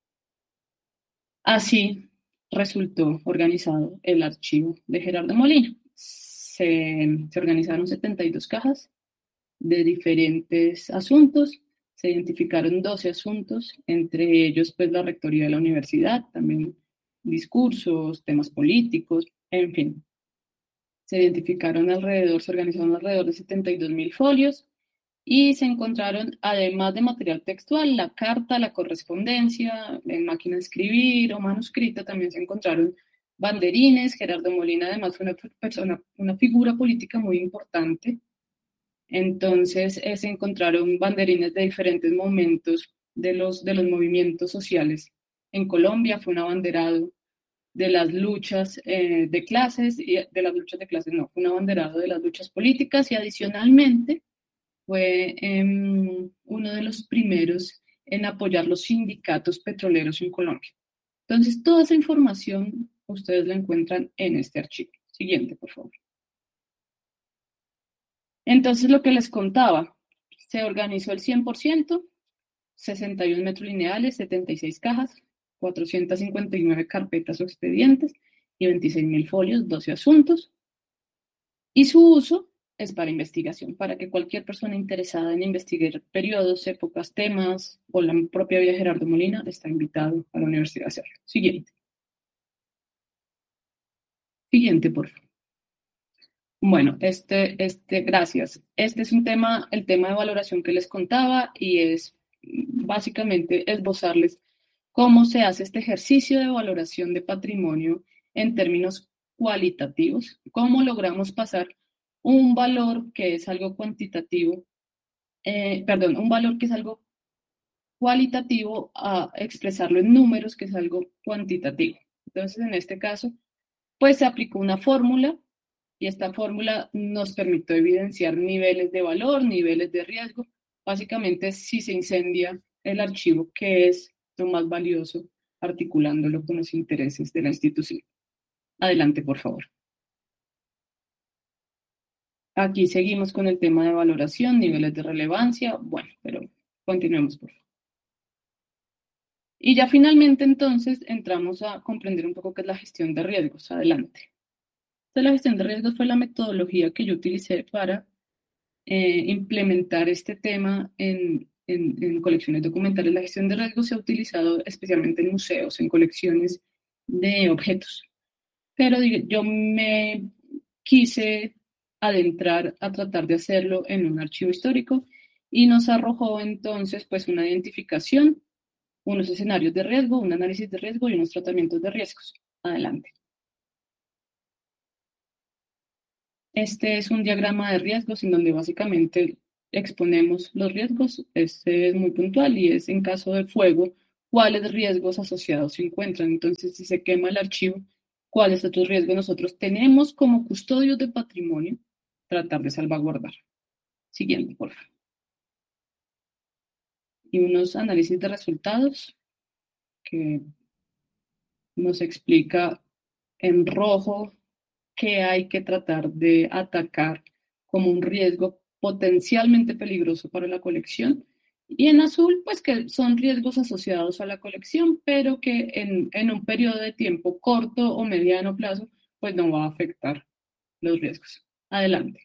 S3: Así resultó organizado el archivo de Gerardo Molina. Se organizaron 72 cajas de diferentes asuntos. Se identificaron 12 asuntos, entre ellos pues la rectoría de la universidad, también discursos, temas políticos, en fin. Se organizaron alrededor de 72.000 folios y se encontraron, además de material textual, la carta, la correspondencia, en máquina de escribir o manuscrita, también se encontraron banderines. Gerardo Molina además fue una figura política muy importante. Entonces se encontraron banderines de diferentes momentos de los movimientos sociales en Colombia. Fue un abanderado de las luchas de clases, fue un abanderado de las luchas políticas, y adicionalmente fue uno de los primeros en apoyar los sindicatos petroleros en Colombia. Entonces toda esa información ustedes la encuentran en este archivo. Siguiente, por favor. Entonces, lo que les contaba, se organizó el 100%, 61 metros lineales, 76 cajas, 459 carpetas o expedientes y 26.000 folios, 12 asuntos. Y su uso es para investigación, para que cualquier persona interesada en investigar periodos, épocas, temas o la propia vida de Gerardo Molina está invitado a la universidad a hacerlo. Siguiente. Siguiente, por favor. Bueno, gracias. Este es el tema de valoración que les contaba, y es básicamente esbozarles cómo se hace este ejercicio de valoración de patrimonio en términos cualitativos, cómo logramos pasar un valor que es algo cuantitativo, un valor que es algo cualitativo a expresarlo en números, que es algo cuantitativo. Entonces, en este caso, pues se aplicó una fórmula, y esta fórmula nos permitió evidenciar niveles de valor, niveles de riesgo. Básicamente, si se incendia el archivo, ¿qué es lo más valioso? Articulándolo con los intereses de la institución. Adelante, por favor. Aquí seguimos con el tema de valoración, niveles de relevancia. Bueno, pero continuemos, por favor. Y ya finalmente, entonces, entramos a comprender un poco qué es la gestión de riesgos. Adelante. La gestión de riesgos fue la metodología que yo utilicé para implementar este tema en en colecciones documentales. La gestión de riesgos se ha utilizado especialmente en museos, en colecciones de objetos. Pero yo me quise adentrar a tratar de hacerlo en un archivo histórico y nos arrojó entonces pues una identificación, unos escenarios de riesgo, un análisis de riesgo y unos tratamientos de riesgos. Adelante. Este es un diagrama de riesgos en donde básicamente exponemos los riesgos. Este es muy puntual y es en caso de fuego, cuáles riesgos asociados se encuentran. Entonces, si se quema el archivo, cuáles otros riesgos nosotros tenemos como custodios de patrimonio, tratar de salvaguardar. Siguiente, por favor. Y unos análisis de resultados que nos explica en rojo qué hay que tratar de atacar como un riesgo potencialmente peligroso para la colección. Y en azul, pues que son riesgos asociados a la colección, pero que en un periodo de tiempo corto o mediano plazo, pues no va a afectar los riesgos. Adelante.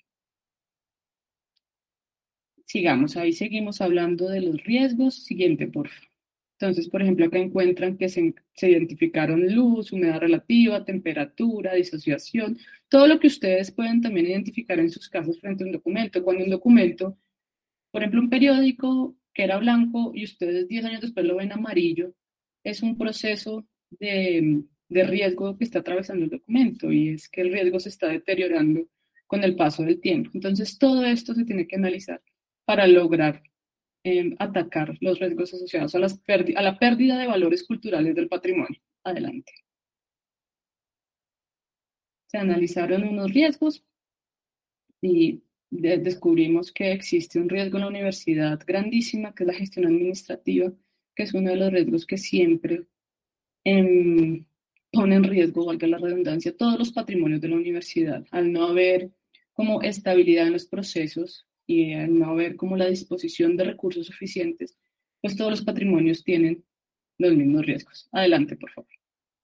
S3: Sigamos, ahí seguimos hablando de los riesgos. Siguiente, por favor. Entonces, por ejemplo, acá encuentran que se identificaron luz, humedad relativa, temperatura, disociación, todo lo que ustedes pueden también identificar en sus casas frente a un documento. Cuando un documento, por ejemplo, un periódico que era blanco y ustedes 10 años después lo ven amarillo, es un proceso de riesgo que está atravesando el documento y es que el riesgo se está deteriorando con el paso del tiempo. Entonces, todo esto se tiene que analizar para lograr atacar los riesgos asociados a la pérdida de valores culturales del patrimonio. Adelante. Se analizaron unos riesgos y descubrimos que existe un riesgo en la universidad grandísima, que es la gestión administrativa, que es uno de los riesgos que siempre pone en riesgo, valga la redundancia, todos los patrimonios de la universidad, al no haber como estabilidad en los procesos y al no haber como la disposición de recursos suficientes, pues todos los patrimonios tienen los mismos riesgos. Adelante, por favor.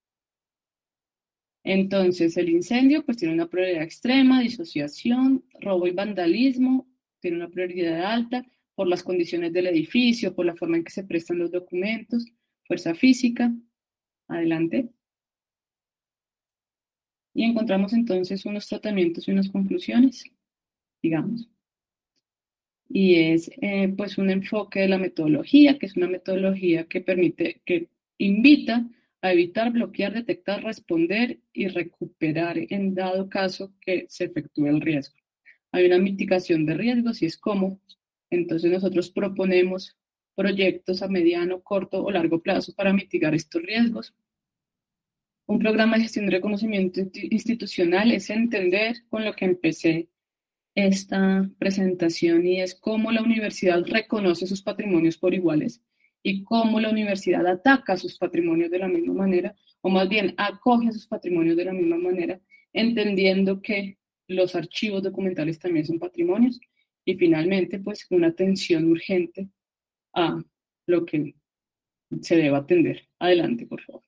S3: Entonces, el incendio pues tiene una prioridad extrema, disociación, robo y vandalismo, tiene una prioridad alta por las condiciones del edificio, por la forma en que se prestan los documentos, fuerza física. Adelante. Y encontramos entonces unos tratamientos y unas conclusiones, digamos. Y es pues un enfoque de la metodología, que es una metodología que que invita a evitar, bloquear, detectar, responder y recuperar en dado caso que se efectúe el riesgo. Hay una mitigación de riesgos y es cómo. Entonces nosotros proponemos proyectos a mediano, corto o largo plazo para mitigar estos riesgos. Un programa de gestión de reconocimiento institucional es entender con lo que empecé esta presentación y es cómo la universidad reconoce sus patrimonios por iguales y cómo la universidad ataca sus patrimonios de la misma manera, o más bien acoge sus patrimonios de la misma manera, entendiendo que los archivos documentales también son patrimonios y finalmente pues una atención urgente a lo que se debe atender. Adelante, por favor.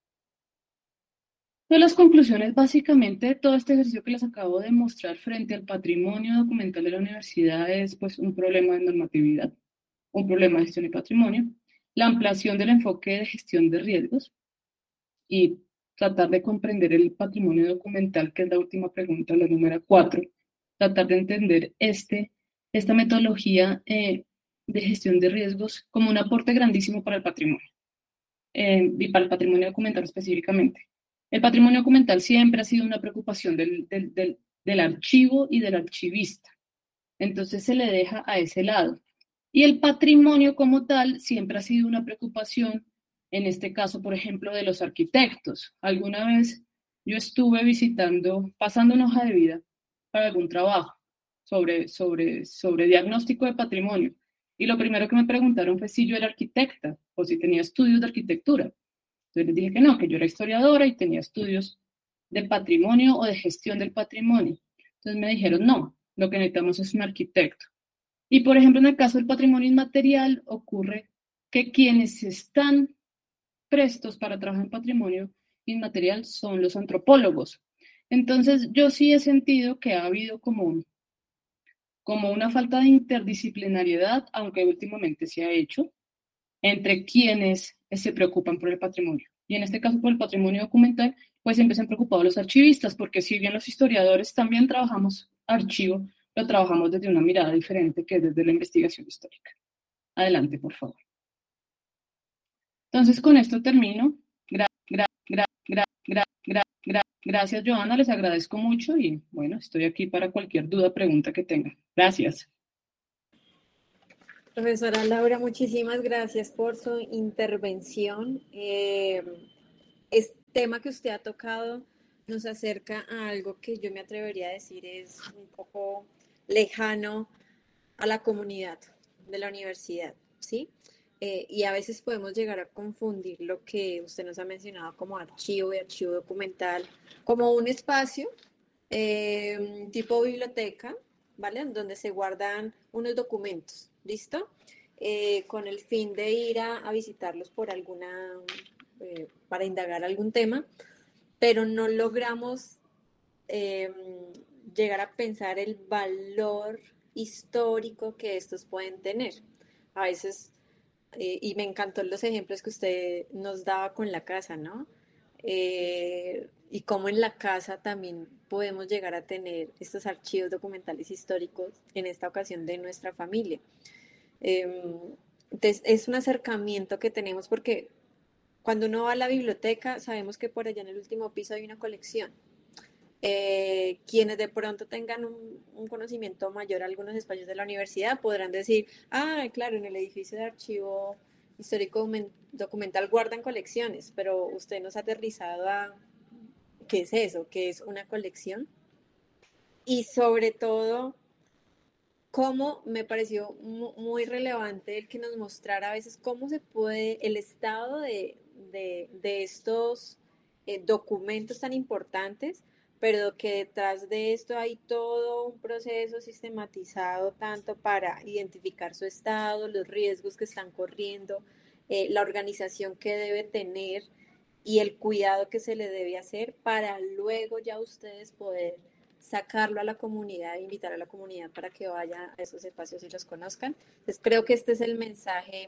S3: Entonces, las conclusiones básicamente de todo este ejercicio que les acabo de mostrar frente al patrimonio documental de la universidad es pues un problema de normatividad, un problema de gestión de patrimonio, la ampliación del enfoque de gestión de riesgos y tratar de comprender el patrimonio documental, que es la última pregunta, la número 4, tratar de entender esta metodología de gestión de riesgos como un aporte grandísimo para el patrimonio y para el patrimonio documental específicamente. El patrimonio documental siempre ha sido una preocupación del archivo y del archivista. Entonces se le deja a ese lado. Y el patrimonio como tal siempre ha sido una preocupación, en este caso, por ejemplo, de los arquitectos. Alguna vez yo estuve pasando una hoja de vida para algún trabajo sobre diagnóstico de patrimonio. Y lo primero que me preguntaron fue si yo era arquitecta o si tenía estudios de arquitectura. Entonces les dije que no, que yo era historiadora y tenía estudios de patrimonio o de gestión del patrimonio. Entonces me dijeron, no, lo que necesitamos es un arquitecto. Y por ejemplo, en el caso del patrimonio inmaterial, ocurre que quienes están prestos para trabajar en patrimonio inmaterial son los antropólogos. Entonces yo sí he sentido que ha habido como como una falta de interdisciplinariedad, aunque últimamente se ha hecho, entre quienes se preocupan por el patrimonio. Y en este caso, por el patrimonio documental, pues siempre se han preocupado los archivistas, porque si bien los historiadores también trabajamos archivo, lo trabajamos desde una mirada diferente que desde la investigación histórica. Adelante, por favor. Entonces, con esto termino. Gracias, Johanna, les agradezco mucho y bueno, estoy aquí para cualquier duda, pregunta que tengan. Gracias.
S2: Profesora Laura, muchísimas gracias por su intervención. Este tema que usted ha tocado nos acerca a algo que yo me atrevería a decir es un poco lejano a la comunidad de la universidad, ¿sí? Y a veces podemos llegar a confundir lo que usted nos ha mencionado como archivo y archivo documental, como un espacio tipo biblioteca, ¿vale? En donde se guardan unos documentos, ¿listo? Con el fin de ir a visitarlos por para indagar algún tema, pero no logramos llegar a pensar el valor histórico que estos pueden tener. A veces, y me encantó los ejemplos que usted nos daba con la casa, ¿no? Y cómo en la casa también podemos llegar a tener estos archivos documentales históricos, en esta ocasión de nuestra familia. Entonces, es un acercamiento que tenemos porque cuando uno va a la biblioteca, sabemos que por allá en el último piso hay una colección. Quienes de pronto tengan un conocimiento mayor a algunos espacios de la universidad podrán decir, ah, claro, en el edificio de archivo histórico documental guardan colecciones, pero usted nos ha aterrizado a qué es eso, qué es una colección. Y sobre todo, cómo me pareció muy relevante el que nos mostrara a veces cómo se puede, el estado de estos documentos tan importantes, pero que detrás de esto hay todo un proceso sistematizado tanto para identificar su estado, los riesgos que están corriendo, la organización que debe tener y el cuidado que se le debe hacer para luego ya ustedes poder sacarlo a la comunidad, invitar a la comunidad para que vaya a esos espacios y los conozcan. Entonces creo que este es el mensaje,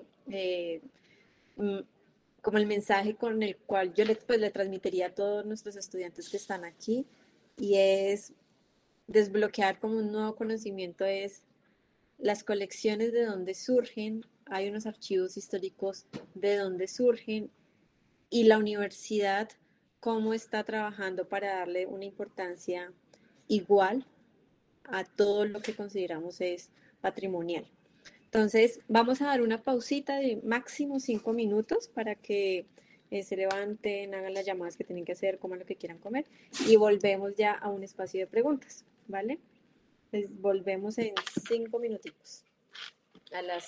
S2: como el mensaje con el cual yo le transmitiría a todos nuestros estudiantes que están aquí, y es desbloquear como un nuevo conocimiento, es las colecciones de dónde surgen, hay unos archivos históricos de dónde surgen, y la universidad cómo está trabajando para darle una importancia igual a todo lo que consideramos es patrimonial. Entonces, vamos a dar una pausita de máximo 5 minutos para que se levanten, hagan las llamadas que tienen que hacer, coman lo que quieran comer y volvemos ya a un espacio de preguntas, ¿vale? Entonces, volvemos en 5 minutitos, a las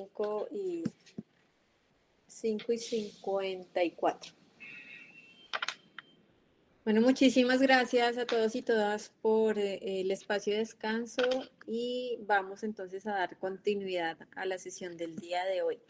S2: 5:54. Bueno, muchísimas gracias a todos y todas por el espacio de descanso y vamos entonces a dar continuidad a la sesión del día de hoy.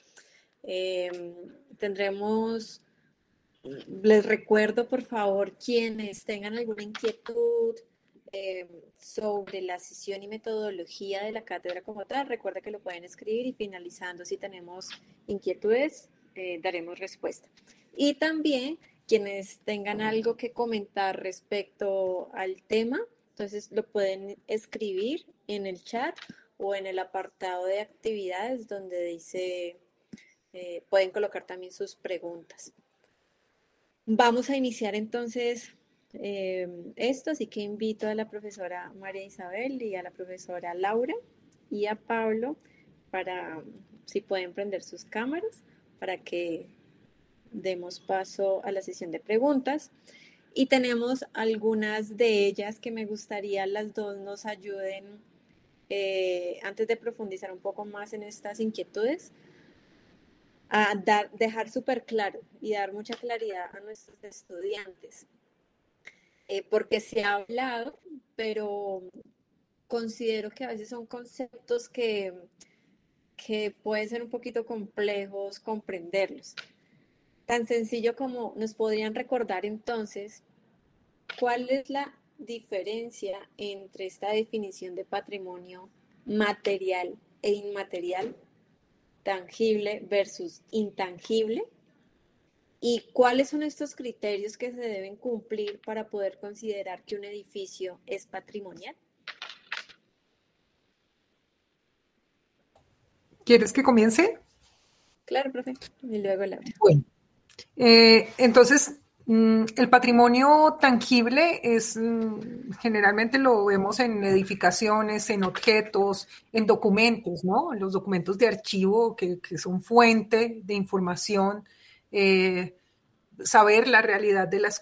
S2: Les recuerdo por favor, quienes tengan alguna inquietud sobre la sesión y metodología de la cátedra como tal, recuerda que lo pueden escribir y finalizando, si tenemos inquietudes, daremos respuesta. Y también quienes tengan algo que comentar respecto al tema, entonces lo pueden escribir en el chat o en el apartado de actividades donde dice, pueden colocar también sus preguntas. Vamos a iniciar entonces esto, así que invito a la profesora María Isabel y a la profesora Laura y a Pablo para, si pueden prender sus cámaras, para que demos paso a la sesión de preguntas. Y tenemos algunas de ellas que me gustaría las dos nos ayuden antes de profundizar un poco más en estas inquietudes, a dejar súper claro y dar mucha claridad a nuestros estudiantes. Porque se ha hablado, pero considero que a veces son conceptos que pueden ser un poquito complejos comprenderlos. Tan sencillo como nos podrían recordar entonces cuál es la diferencia entre esta definición de patrimonio material e inmaterial, tangible versus intangible, y cuáles son estos criterios que se deben cumplir para poder considerar que un edificio es patrimonial.
S1: ¿Quieres que comience?
S2: Claro, profe. Y luego Laura.
S1: Bueno, entonces, el patrimonio tangible es, generalmente lo vemos en edificaciones, en objetos, en documentos, ¿no? Los documentos de archivo que son fuente de información, saber la realidad de las